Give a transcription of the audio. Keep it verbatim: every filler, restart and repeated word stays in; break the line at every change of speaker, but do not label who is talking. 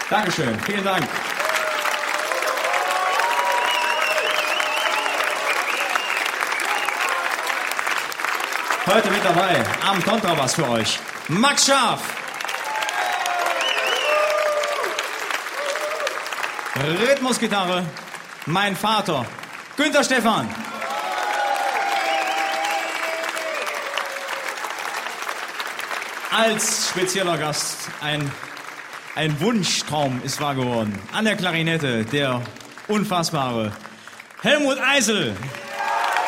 Dankeschön, vielen Dank. Heute mit dabei am Kontrabass für euch Max Scharf. Rhythmusgitarre, mein Vater, Günther Stephan. Als spezieller Gast ein, ein Wunschtraum ist wahr geworden. An der Klarinette der unfassbare Helmut Eisel.